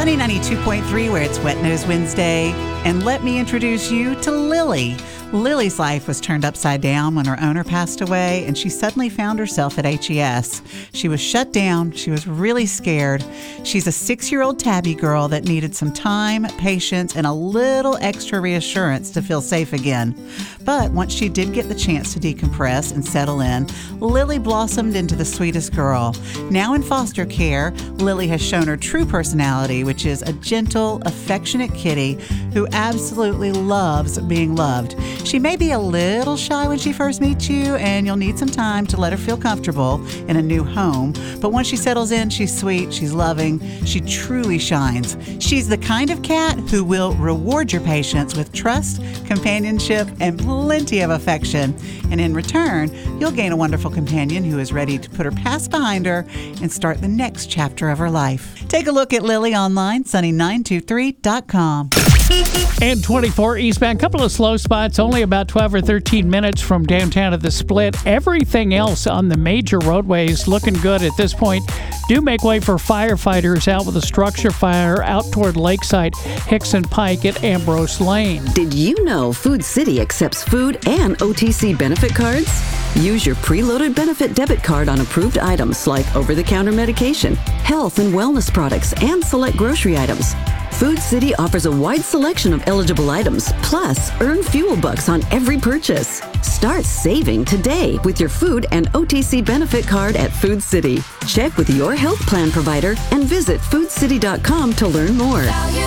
Sunny 92.3, where it's Wet Nose Wednesday. And let me introduce you to Lily. Lily's life was turned upside down when her owner passed away, and she suddenly found herself at HES. She was shut down. She was really scared. She's a 6-year-old tabby girl that needed some time, patience, and a little extra reassurance to feel safe again. But once she did get the chance to decompress and settle in, Lily blossomed into the sweetest girl. Now in foster care, Lily has shown her true personality, which is a gentle, affectionate kitty who absolutely loves being loved. She may be a little shy when she first meets you, and you'll need some time to let her feel comfortable in a new home. But once she settles in, she's sweet, she's loving, she truly shines. She's the kind of cat who will reward your patience with trust, companionship, and plenty of affection. And in return, you'll gain a wonderful companion who is ready to put her past behind her and start the next chapter of her life. Take a look at Lily online, sunny923.com. And 24 eastbound, couple of slow spots, only about 12 or 13 minutes from downtown to the Split. Everything else on the major roadways looking good at this point. Do make way for firefighters out with a structure fire out toward Lakeside, Hickson Pike at Ambrose Lane. Did you know Food City accepts food and OTC benefit cards? Use your preloaded benefit debit card on approved items like over-the-counter medication, health and wellness products, and select grocery items. Food City offers a wide selection of eligible items, plus earn fuel bucks on every purchase. Start saving today with your food and OTC benefit card at Food City. Check with your health plan provider and visit foodcity.com to learn more.